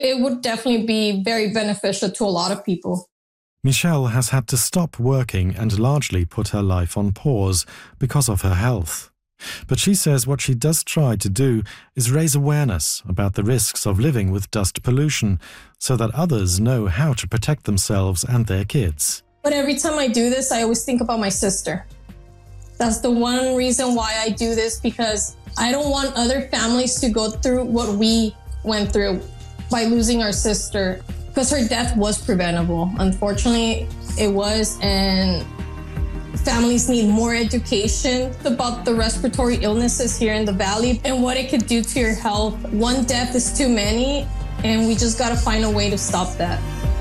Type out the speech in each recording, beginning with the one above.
It would definitely be very beneficial to a lot of people. Michelle has had to stop working and largely put her life on pause because of her health. But she says what she does try to do is raise awareness about the risks of living with dust pollution so that others know how to protect themselves and their kids. But every time I do this, I always think about my sister. That's the one reason why I do this, because I don't want other families to go through what we went through by losing our sister, because her death was preventable. Unfortunately, it was, and families need more education about the respiratory illnesses here in the Valley and what it could do to your health. One death is too many, and we just gotta find a way to stop that.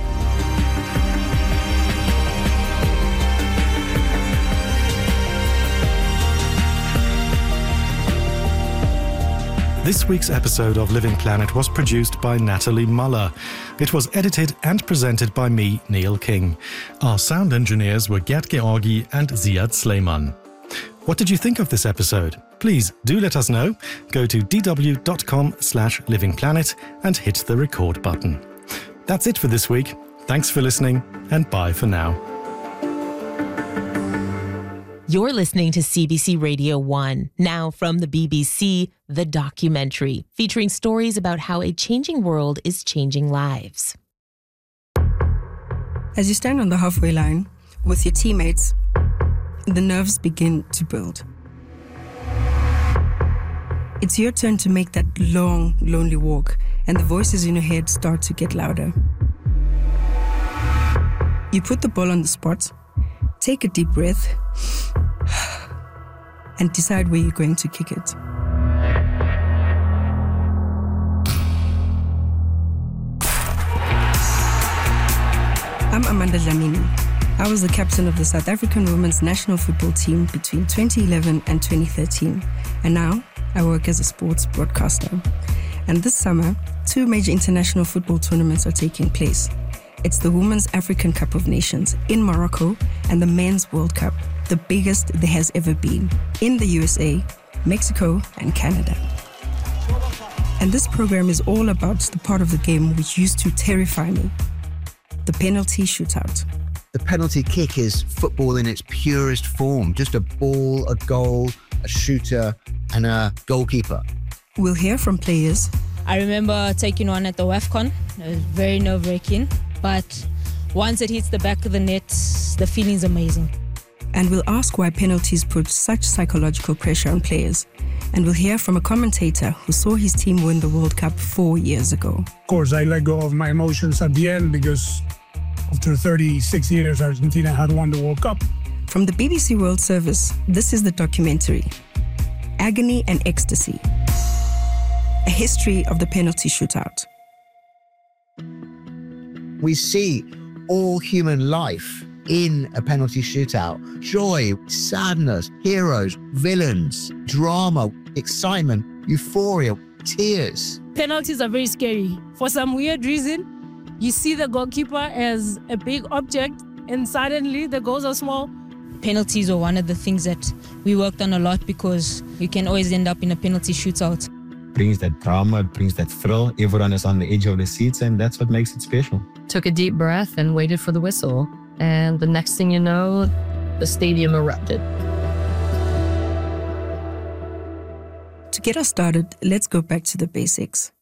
This week's episode of Living Planet was produced by Natalie Muller. It was edited and presented by me, Neil King. Our sound engineers were Gert Georgi and Ziad Sleiman. What did you think of this episode? Please do let us know. Go to dw.com/livingplanet and hit the record button. That's it for this week. Thanks for listening, and bye for now. You're listening to CBC Radio 1. Now from the BBC, The Documentary, featuring stories about how a changing world is changing lives. As you stand on the halfway line with your teammates, the nerves begin to build. It's your turn to make that long, lonely walk, and the voices in your head start to get louder. You put the ball on the spot, take a deep breath, and decide where you're going to kick it. I'm Amanda Dlamini. I was the captain of the South African women's national football team between 2011 and 2013, and now I work as a sports broadcaster. And this summer, 2 major international football tournaments are taking place. It's the Women's African Cup of Nations in Morocco and the Men's World Cup, the biggest there has ever been, in the USA, Mexico, and Canada. And this program is all about the part of the game which used to terrify me, the penalty shootout. The penalty kick is football in its purest form, just a ball, a goal, a shooter, and a goalkeeper. We'll hear from players. I remember taking one at the WAFCON. It was very nerve-wracking. But once it hits the back of the net, the feeling's amazing. And we'll ask why penalties put such psychological pressure on players. And we'll hear from a commentator who saw his team win the World Cup 4 years ago. Of course, I let go of my emotions at the end because after 36 years, Argentina had won the World Cup. From the BBC World Service, this is The Documentary, Agony and Ecstasy, a history of the penalty shootout. We see all human life in a penalty shootout. Joy, sadness, heroes, villains, drama, excitement, euphoria, tears. Penalties are very scary. For some weird reason, you see the goalkeeper as a big object and suddenly the goals are small. Penalties are one of the things that we worked on a lot because you can always end up in a penalty shootout. It brings that drama, it brings that thrill. Everyone is on the edge of their seats, and that's what makes it special. Took a deep breath and waited for the whistle. And the next thing you know, the stadium erupted. To get us started, let's go back to the basics.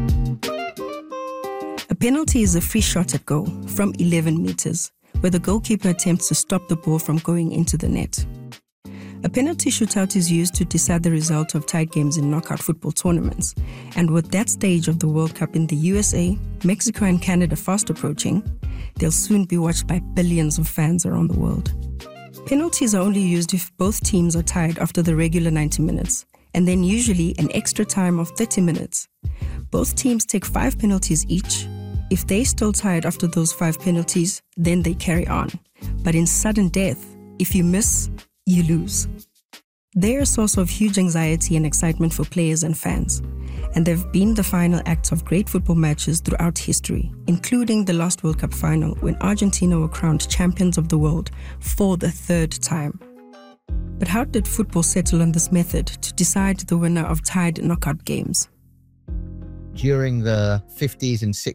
A penalty is a free shot at goal from 11 meters, where the goalkeeper attempts to stop the ball from going into the net. A penalty shootout is used to decide the result of tied games in knockout football tournaments. And with that stage of the World Cup in the USA, Mexico and Canada fast approaching, they'll soon be watched by billions of fans around the world. Penalties are only used if both teams are tied after the regular 90 minutes, and then usually an extra time of 30 minutes. Both teams take 5 penalties each. If they're still tied after those 5 penalties, then they carry on. But in sudden death, if you miss, you lose. They're a source of huge anxiety and excitement for players and fans, and they've been the final acts of great football matches throughout history, including the last World Cup final when Argentina were crowned champions of the world for the 3rd time. But how did football settle on this method to decide the winner of tied knockout games? During the 50s and